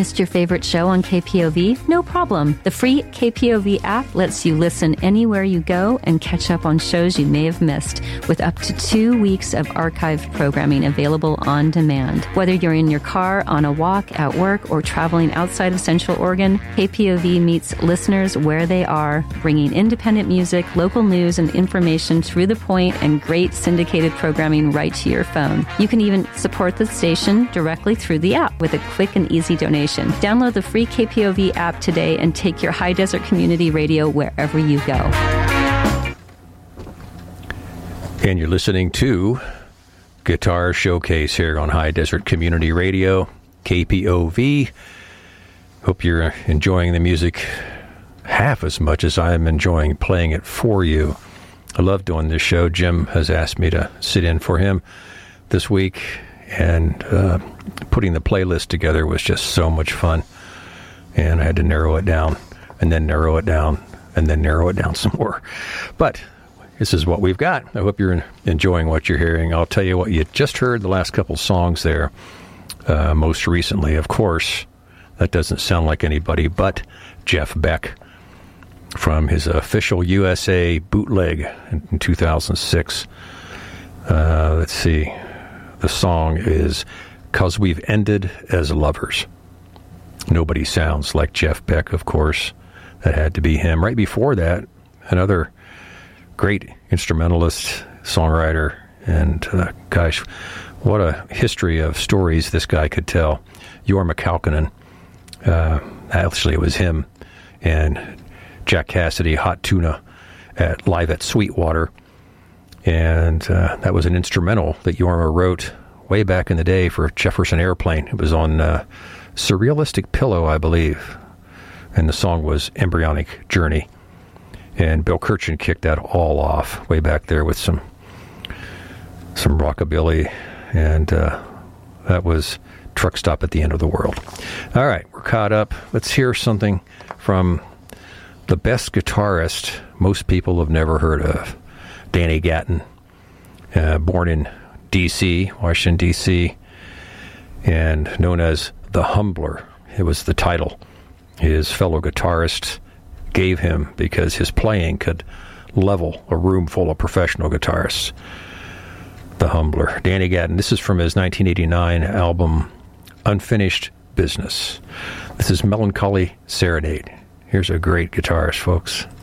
Missed your favorite show on KPOV? No problem. The free KPOV app lets you listen anywhere you go and catch up on shows you may have missed, with up to 2 weeks of archived programming available on demand. Whether you're in your car, on a walk, at work, or traveling outside of Central Oregon, KPOV meets listeners where they are, bringing independent music, local news, and information to the point, and great syndicated programming right to your phone. You can even support the station directly through the app with a quick and easy donation. Download the free KPOV app today and take your High Desert Community Radio wherever you go. And you're listening to Guitar Showcase here on High Desert Community Radio, KPOV. Hope you're enjoying the music half as much as I am enjoying playing it for you. I love doing this show. Jim has asked me to sit in for him this week, and putting the playlist together was just so much fun. And I had to narrow it down, and then narrow it down, and then narrow it down some more. But this is what we've got. I hope you're enjoying what you're hearing. I'll tell you what you just heard the last couple songs there. Most recently, of course, that doesn't sound like anybody but Jeff Beck from his official USA bootleg in 2006. Let's see. The song is "'Cause We've Ended as Lovers." Nobody sounds like Jeff Beck, of course. That had to be him. Right before that, another great instrumentalist, songwriter, and gosh, what a history of stories this guy could tell. Jorma Kaukonen. Actually, it was him and Jack Cassidy, Hot Tuna, live at Sweetwater. And that was an instrumental that Jorma wrote way back in the day for Jefferson Airplane. It was on Surrealistic Pillow, I believe. And the song was Embryonic Journey. And Bill Kirchen kicked that all off way back there with some rockabilly. And that was Truck Stop at the End of the World. All right, we're caught up. Let's hear something from the best guitarist most people have never heard of, Danny Gatton, born in D.C., Washington, D.C., and known as the Humbler. It was the title his fellow guitarist gave him because his playing could level a room full of professional guitarists. The Humbler. Danny Gatton. This is from his 1989 album, Unfinished Business. This is Melancholy Serenade. Here's a great guitarist, folks.